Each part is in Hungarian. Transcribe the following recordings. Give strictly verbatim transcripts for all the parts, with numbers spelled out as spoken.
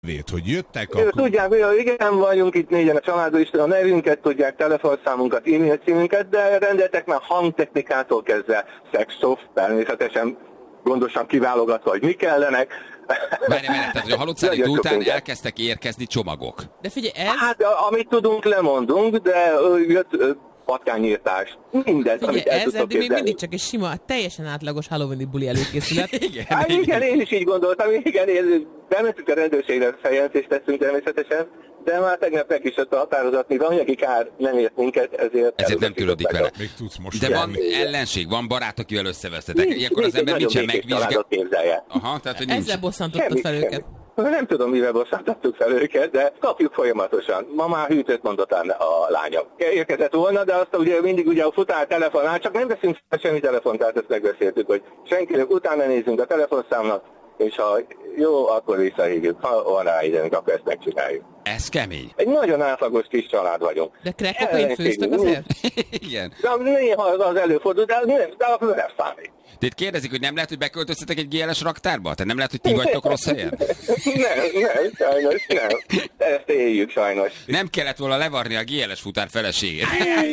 Vét, hogy jöttek, akkor... Tudják, hogy igen, vagyunk itt négyen a családban, is a nevünket tudják, telefonszámunkat, e-mail címünket, de rendeltek már hangtechnikától kezdve szexszoft, természetesen gondosan kiválogatva, hogy mi kellenek. Várj, várj, tehát, hogy a halotszállító után elkezdtek érkezni csomagok. De figyelj, ez... Hát, amit tudunk, lemondunk, de jött patkányírtás, mindent, figyelj, amit el ez tudtok eddig még képzelni. mindig csak egy sima, teljesen átlagos Halloween-i buli előkészület. igen, hát, igen. igen, én is így gondoltam, igen, én bementünk a rendőrségre, feljelentést tettünk természetesen, de már tegnap meg is jött a határozat, mivel anyagi kár nem ért minket, ezért... Ezért nem törődik vele. Még tudsz most De van járni. ellenség, van barát, akivel összevesztetek. Nincs, Ilyenkor az nincs, ember nincsen nagyon békés megvizsgál. családot képzelje. Aha, tehát, hogy nincs. Ezzel bosszantottad Semmi, fel semmi. őket. Nem tudom, mivel bosszantottuk fel őket, de kapjuk folyamatosan. Ma már hűtőt mondott a lányom. Érkezett volna, de azt ugye mindig ugye a futár telefonál, csak nem veszünk fel semmi telefont, tehát ezt megbeszéltük, hogy senkinek utána nézzünk a telefonszámnak, és ha jó, akkor visszahívjuk. Ha van rá időnk, akkor ezt megcsináljuk. Ez kemény. Egy nagyon átlagos kis család vagyunk. De krekokain főztök azért? Igen. De néha az előfordul, de, nem, de akkor nem számít. Tehát kérdezik, hogy nem lehet, hogy beköltöztetek egy gé el es raktárba? Tehát nem lehet, hogy ti vagytok rossz helyen? Nem, nem, sajnos nem. Ezt éljük sajnos. Nem kellett volna levarni a gé el es futár feleségét.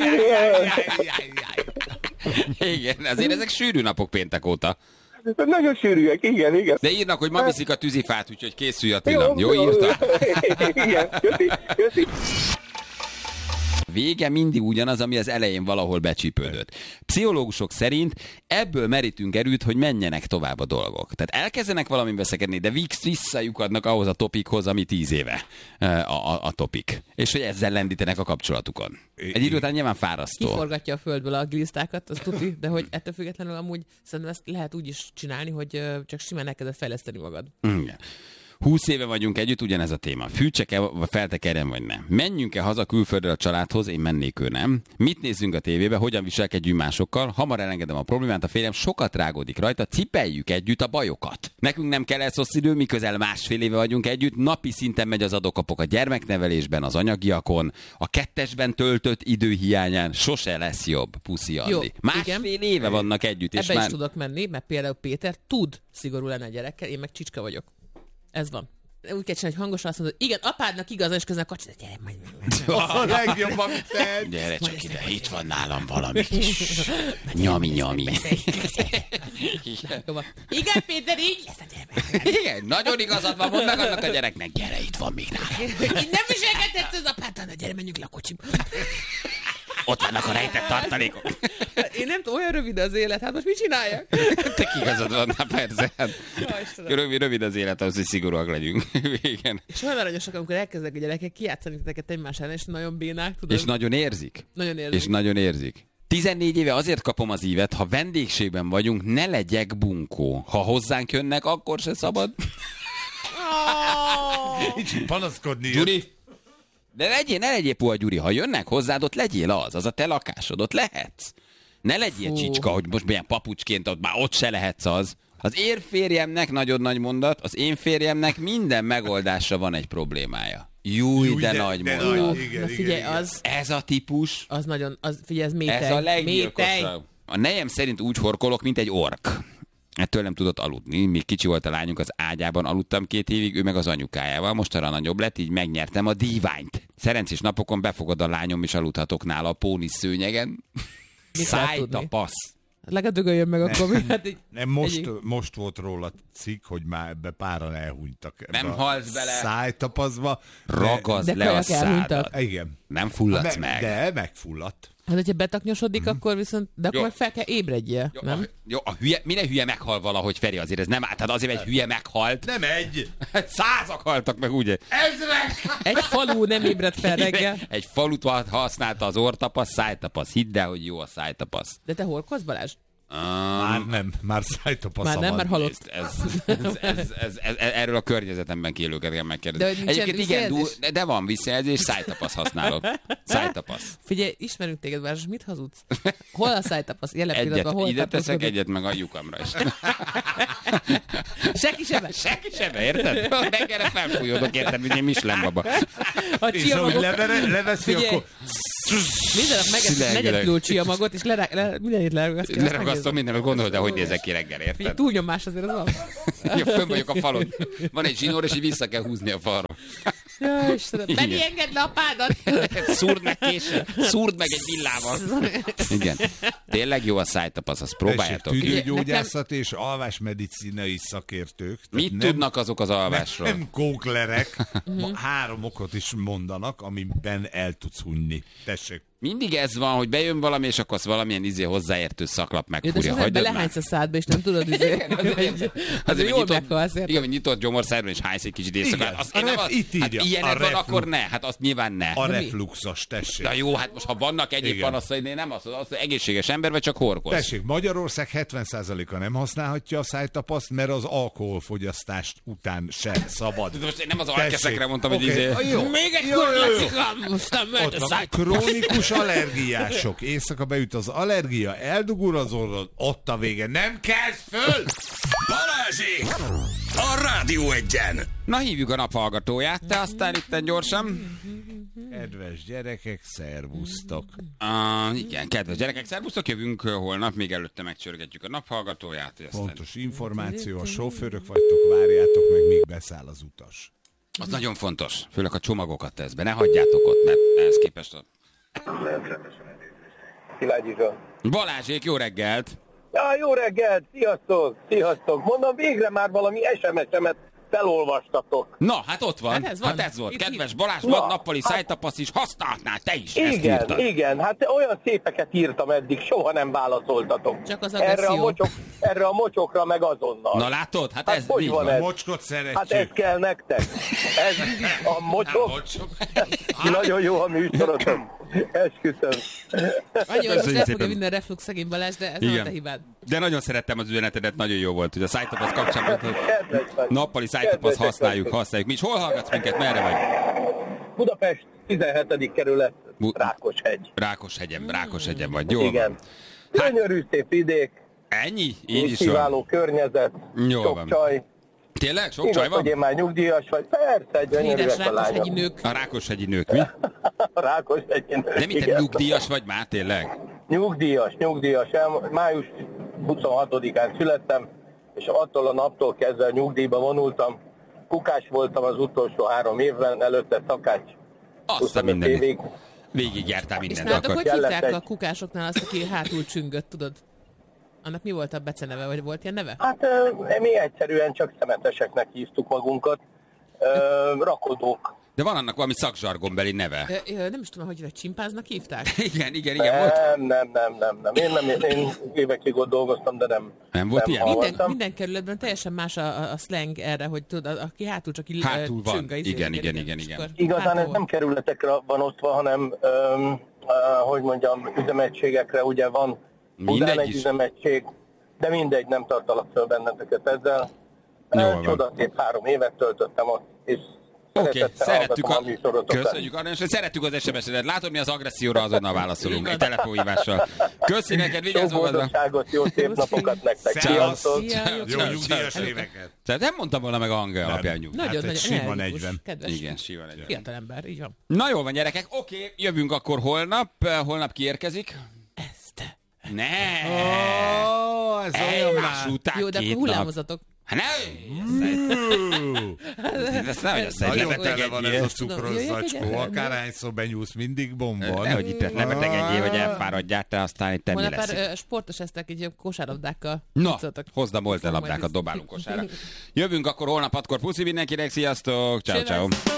Igen, azért ezek sűrű napok péntek óta. Nagyon sűrűek, igen, igen. De írnak, hogy ma viszik a tűzifát, úgyhogy készülj Attila. Jó, jó írta? Igen, köszi, köszi. Vége mindig ugyanaz, ami az elején valahol becsípődött. Pszichológusok szerint ebből merítünk erőt, hogy menjenek tovább a dolgok. Tehát elkezdenek valamin veszekedni, de visszajukadnak ahhoz a topikhoz, ami tíz éve a, a, a topik. És hogy ezzel lendítenek a kapcsolatukon. Egy idő után nyilván fárasztó. Kiforgatja a földből a glisztákat, az tuti, de hogy ettől függetlenül amúgy szerintem ezt lehet úgy is csinálni, hogy csak simán elkezded fejleszteni magad. Igen. Húsz éve vagyunk együtt, ugyanez a téma. Fűtsek-e, vagy feltekerjen, vagy nem? Menjünk-e haza külföldre a családhoz? Én mennék, ő nem. Mit nézzünk a tévébe? Hogyan viselkedjünk másokkal? Hamar elengedem a problémát, a férjem sokat rágódik rajta, cipeljük együtt a bajokat. Nekünk nem kell elszosz idő, mi közel másfél éve vagyunk együtt, napi szinten megy az adokapok a gyermeknevelésben, az anyagiakon, a kettesben töltött idő hiányán sose lesz jobb, puszi Andi. Jó, Másfél igen. éve vannak együtt, és Ebben már... is tudok menni, mert például Péter tud szigorú lenni a gyerekkel, én meg csicska vagyok. Ez van. Úgy kell csinálni, hogy hangosan azt mondod, igen, apádnak igazán, és közben a kacsi, de gyere, majd meg. A legjobb, amit te... Gyere csak ide, itt van nálam valami kis nyami-nyami. Igen, Péter, így lesz a gyermek. Igen, nagyon igazad van, mondd meg annak a gyereknek, gyere, itt van még nálam. Így nem viselkedhetsz az apáddal, gyere, menjünk le a kocsiba. Ott vannak a rejtett tartalékok. Én nem tudom, olyan rövid az élet, hát most mit csináljak? Te igazad van, na persze. Rövid, rövid az élet, az, hogy szigorúak legyünk. Igen. És olyan aranyosak, amikor elkezdek a gyerekek kijátszani titeket egymás ellen, és nagyon bénák, tudod? És nagyon érzik. Nagyon érzik. És nagyon érzik. tizennégy éve azért kapom az ívet, ha vendégségben vagyunk, ne legyek bunkó. Ha hozzánk jönnek, akkor se szabad. Nincs panaszkodni. Gyuri, de legyél, ne legyél puha, Gyuri. Ha jönnek hozzád, ott legyél az, az a te lakásod, ott lehetsz. Ne legyél Fú. csicska, hogy most milyen papucsként, ott már ott se lehetsz az. Az én férjemnek, nagyon nagy mondat, az én férjemnek minden megoldásra van egy problémája. Júj, Júj, de, de- nagy de mondat. nagy. Igen, Na igen, figyelj, igen. az, Ez a típus, az nagyon, az, figyelj, ez métej. ez a métej. leggyilkosabb. A nejem szerint úgy horkolok, mint egy ork. Ettől nem tudott aludni. Még kicsi volt a lányunk, az ágyában aludtam két évig, ő meg az anyukájával. Most arra nagyobb lett, így megnyertem a díványt. Szerencsés napokon befogad a lányom, és aludhatok nála a pónisz szőnyegen. Mit lehet Szájt a tudni? passz. Legalább dögöljön meg akkor. Mi? Hát így, Nem, most, egyik- most volt róla cikk, hogy már ebbe páran elhunytak. Ebbe Nem a halsz bele. Szájtapazva. Ragazd De le a kajak elhunytak. szádat. De, igen. Nem fulladsz Me- meg. De megfulladt. hát, hogyha betaknyosodik, Mhm. akkor viszont, de akkor Jó. meg fel kell ébredjél, Jó, nem? a, jó, a hülye, minden hülye meghal valahogy, Feri, azért ez nem áll. Tehát azért egy hülye meghalt. Nem egy! Hát százak haltak meg, ugye? Ezrek! Egy falu nem ébred fel reggel. Egy falut használta az orrtapasz, szájtapasz. Hidd el, hogy jó a szájtapasz. De te horkolsz, Balázs? Már nem, már szájtapasza Már nem, van. már halott. Ez, ez, ez, ez, ez, ez, erről a környezetemben élőket kell megkérdezni. De hogy nincsen Egyébként igen, visszajelzés? de, de van visszajelzés, szájtapasz használok. Szájtapasz. Figyelj, ismerünk téged, Balázs, mit hazudsz? Hol a szájtapasz? Jelen Egyet, pillanatban hol ide teszek, tartózkodik? egyet meg a lyukamra is. Senki sem. Senki sebe, érted? Reggelre felfújódok, érted, mint egy Michelin baba. A És ahogy csillagok... levere, leveszi, Figyelj. akkor... Minden nap megeszek negyed kiló csiamagot, és lerá, le, mindenit leragasztja. Leragasztom mindenet, gondolod, de hogy nézek ki reggel, érted? Figyelj, túlnyomás azért az van. Ja, fönn vagyok a falon. Van egy zsinór, és így vissza kell húzni a falra. Ja, Istenem, Benni, engedd le apádat! Szúrd meg késsel, szúrd meg egy villával. Igen. Tényleg jó a szájtapasz, azt próbáljátok. Tessék, tüdőgyógyászat és alvásmedicinai szakértők. Mit nem, tudnak azok az alvásról? Nem kóklerek, három okot is mondanak, amiben el tudsz hunyni. Tessék. Mindig ez van, hogy bejön valami, és akkor azt valamilyen izé hozzáértő szaklap megfúrja. Ja, de belehánysz a szádba, és nem tudod, izé. Azért, azért jól meghalsz. Igen, hogy nyitott gyomorszájban, és hánysz egy kicsit éjszakát. Igen, Azt a én nem ref, az, itt írja, hát ilyened van, akkor ne. Hát azt nyilván ne. A refluxos, tessék. Na jó, hát most ha vannak egyéb Igen. panaszaid, én nem azt, az egészséges ember, vagy csak horkoz. Tessék, Magyarország hetven százaléka nem használhatja a szájtapaszt, mert az alkoholfogyasztást után se szabad. Most én nem az alkeszekre mondtam, hogy okay. izé... Jó. Még egy Jó, kurva aztán mehet Ott a van, szájtapasz. krónikus allergiások. Éjszaka beüt az allergia, eldugul az orrod, ott a vége. Nem kezd föl! Balázsék! A Rádió Egyen! Na, hívjuk a naphallgatóját, te aztán itten gyorsan. Kedves gyerekek, szervusztok! Uh, igen, kedves gyerekek, szervusztok, jövünk holnap, még előtte megcsörgetjük a naphallgatóját. Aztán... Pontos információ, a sofőrök vagytok, várjátok meg, míg beszáll az utas. Az nagyon fontos, főleg a csomagokat tesz be, ne hagyjátok ott, mert ehhez képest a... Szilágyi Zsolt. Balázsék, jó reggelt! Ja, jó reggelt, sziasztok, sziasztok. Mondom, végre már valami es em es-emet felolvastatok. Na, hát ott van, Hát hát ez ez, van. hát ez volt. Itt- Kedves Balázs, Na, van nappali hát- szájtapasz is, használhatnál te is, ezt Igen, írtad. igen, hát olyan szépeket írtam eddig, soha nem válaszoltatok. Csak az erre a, agresszió. mocsok, erre a mocsokra meg azonnal. Na látod? Hát, Hát ez hogy így van van. ez? Mocskot szeretjük. Hát ez kell nektek. Ez a mocsok. Mocsok. Nagyon jó a műsorotok. Esküszöm. Annyi, hogy most Köszönjük elfogja szépen. minden reflux szegény Balázs, de ez nem a Igen. te hibád. De nagyon szerettem az üzenetedet, nagyon jó volt, hogy a szájtapasz kapcsán volt, hogy Kedves vagy. nappali szájtapasz Kedvesek használjuk, vagytok. használjuk. Mi is hol hallgatsz minket, merre vagy? Budapest tizenhetedik kerület, Bu- Rákoshegy. Rákoshegyen, Rákoshegyen vagy, jól Igen. van. Gyönyörű szép vidék, Ennyi? Így és is van. kiváló környezet, Jól sok van. csaj. Tényleg? Sok Igaz, csaj hogy én van? már nyugdíjas vagy. Persze, Híres gyönyörűek a rákoshegyi lányok. nők. A Rákoshegyi nők, mi? A Rákoshegyen. De mit, te Igen. nyugdíjas vagy már tényleg? Nyugdíjas, nyugdíjas. El- Május huszonhatodikán születtem, és attól a naptól kezdve nyugdíjba vonultam. Kukás voltam az utolsó három évben, előtte szakács. Azt a huszonöt mindenit. évig. Végigjártál És mindent nálatok akkor. hogy Kellett hívták egy- a kukásoknál azt, aki hátul csüngött, tudod? Annak mi volt a beceneve, vagy volt ilyen neve? Hát ö, mi egyszerűen csak szemeteseknek hívtuk magunkat. Ö, rakodók. De van annak valami szakzsargonbeli neve. Ö, ö, Nem is tudom, hogy csimpáznak hívták. Igen, igen, igen, volt. Nem, nem, nem, nem, nem. Én, nem, én évekig ott dolgoztam, de nem. Nem volt ilyen? hallottam. Minden, minden kerületben teljesen más a, a, a slang erre, hogy tudod, a- aki hátul csak így Hátul van. csüng, izé, Igen, igen, igen, és igen. akkor Igazán hátul ez van. nem kerületekre van osztva, hanem, öm, uh, hogy mondjam, üzemegységekre. Ugye van Budán Mindegy egy is. üzemegység, de mindegy, nem tartalak föl benneteket ezzel. Jól Ö, van. Csodaszép három évet töltöttem ott, és Oké, okay, szeretettel szerettük hallgatom a... a műsorotokat. Köszönjük, Aranyos, hogy szerettük az es em es-edet. Látod, mi az agresszióra azonnal válaszolunk. Egy telefonhívással. Köszi neked, vigyázz Sok magadra. boldogságot, jó szép napokat nektek. Szevasz. Sziasztok! Szia, jó Jó Ciao, nyugdíjas ciao. éveket. Tehát nem mondtam volna meg a hangja Nem. alapján nyugdíj. Nagyon, Hát egy nagyon sima energikus, negyven. kedves. Igen, síva legyen. Fiatalember, így van. Na jól van, gyerekek, oké, jövünk akkor holnap. Holnap kiérkezik. Ezt. Ne! Ó, ez olyan Egymás már. után Jó, de két akkor nap. hullámozatok. Hát ne! Ezt nem, hogy azt egy Nagyon lebeteg tele van ez a egyél. cukros Tudom, jöjjek zacskó. egyet? Akárhányszor benyúlsz, mindig bomban. Nehogy itt lebeteg egyél, vagy elfáradjál, te aztán itt mi Holnap lesz. már ö, sportos eztek, így kosárlabdákkal. Na, cuccoltak. hozd a moltelabdákat, dobálunk kosára. Jövünk akkor holnap hatkor. Puszi mindenkinek, sziasztok! Ciao, ciao.